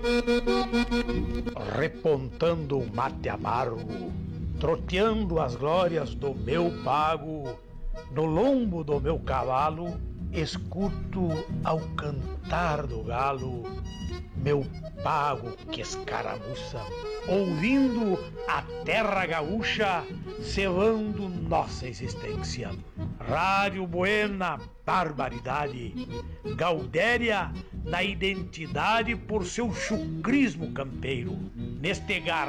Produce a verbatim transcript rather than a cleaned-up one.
Repontando um mate amargo, troteando as glórias do meu pago, no lombo do meu cavalo, escuto ao cantar do galo, meu pago que escaramuça, ouvindo a terra gaúcha, cevando nossa existência. Rádio Buena, barbaridade, Gaudéria na identidade por seu chucrismo campeiro, neste